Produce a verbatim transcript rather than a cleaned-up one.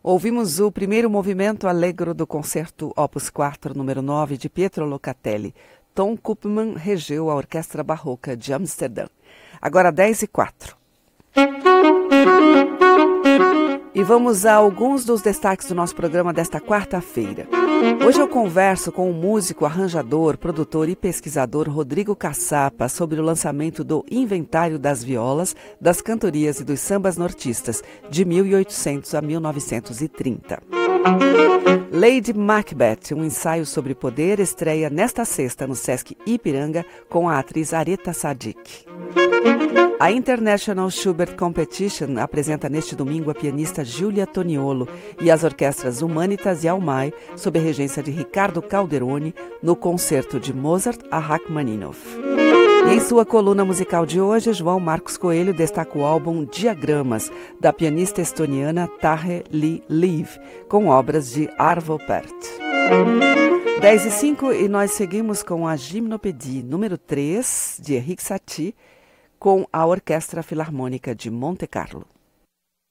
Ouvimos o primeiro movimento allegro do concerto Opus quatro, número nove, de Pietro Locatelli. Tom Koopman regeu a Orquestra Barroca de Amsterdã. Agora dez e quatro. E vamos a alguns dos destaques do nosso programa desta quarta-feira. Hoje eu converso com o músico, arranjador, produtor e pesquisador Rodrigo Caçapa sobre o lançamento do Inventário das Violas, das Cantorias e dos Sambas Nortistas, de mil e oitocentos a mil novecentos e trinta. Lady Macbeth, um ensaio sobre poder, estreia nesta sexta no Sesc Ipiranga com a atriz Aretha Sadiq. A International Schubert Competition apresenta neste domingo a pianista Giulia Toniolo e as orquestras Humanitas e Almay, sob a regência de Ricardo Calderoni, no concerto de Mozart a Rachmaninoff. E em sua coluna musical de hoje, João Marcos Coelho destaca o álbum Diagramas, da pianista estoniana Tahe Lee Liv, com obras de Arvo Pärt. dez e cinco e nós seguimos com a Gymnopédie número três, de Henrique Satie, com a Orquestra Filarmônica de Monte Carlo.